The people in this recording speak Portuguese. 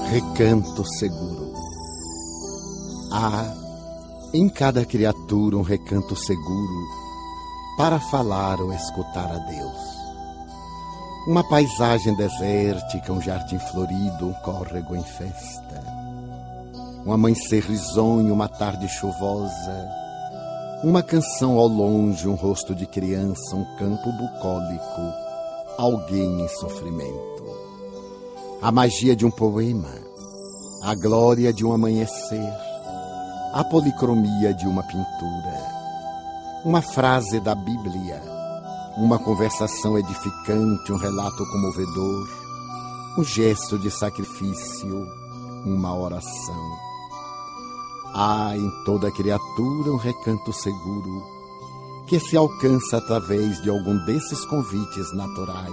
Recanto seguro. Há em cada criatura um recanto seguro para falar ou escutar a Deus. Uma paisagem desértica, um jardim florido, um córrego em festa. Um amanhecer risonho, uma tarde chuvosa. Uma canção ao longe, um rosto de criança, um campo bucólico, alguém em sofrimento. A magia de um poema, a glória de um amanhecer, a policromia de uma pintura, uma frase da Bíblia, uma conversação edificante, um relato comovedor, um gesto de sacrifício, uma oração. Há em toda criatura um recanto seguro que se alcança através de algum desses convites naturais